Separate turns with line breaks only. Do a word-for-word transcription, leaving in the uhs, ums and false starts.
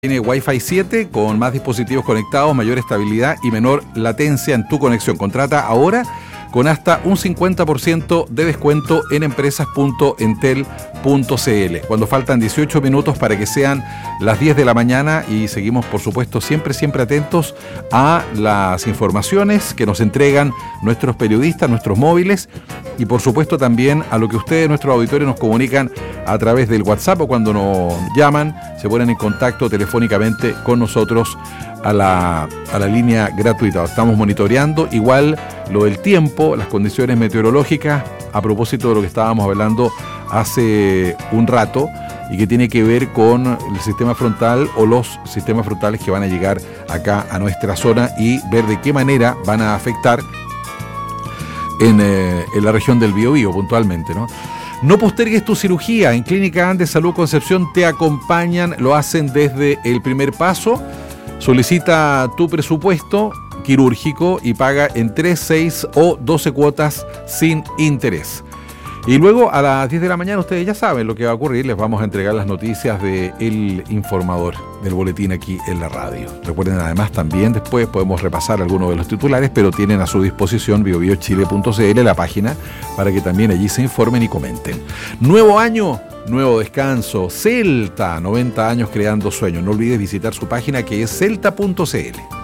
Tiene Wi-Fi siete con más dispositivos conectados, mayor estabilidad y menor latencia en tu conexión. Contrata ahora con hasta un cincuenta por ciento de descuento en empresas punto entel punto c l. Cuando faltan dieciocho minutos para que sean las diez de la mañana y seguimos, por supuesto, siempre, siempre atentos a las informaciones que nos entregan nuestros periodistas, nuestros móviles y, por supuesto, también a lo que ustedes, nuestros auditores, nos comunican a través del WhatsApp o cuando nos llaman, se ponen en contacto telefónicamente con nosotros a la, a la línea gratuita. Estamos monitoreando igual lo del tiempo, las condiciones meteorológicas, a propósito de lo que estábamos hablando hace un rato y que tiene que ver con el sistema frontal o los sistemas frontales que van a llegar acá a nuestra zona y ver de qué manera van a afectar en, eh, en la región del Biobío puntualmente, ¿no? No postergues tu cirugía. En Clínica Andes Salud Concepción te acompañan, lo hacen desde el primer paso. Solicita tu presupuesto quirúrgico y paga en tres, seis o doce cuotas sin interés. Y luego a las diez de la mañana ustedes ya saben lo que va a ocurrir. Les vamos a entregar las noticias de El Informador, del boletín aquí en la radio. Recuerden además también después podemos repasar algunos de los titulares, pero tienen a su disposición bio bio chile punto c l, la página, para que también allí se informen y comenten. Nuevo año, nuevo descanso. Celta, noventa años creando sueños. No olvides visitar su página que es celta punto c l.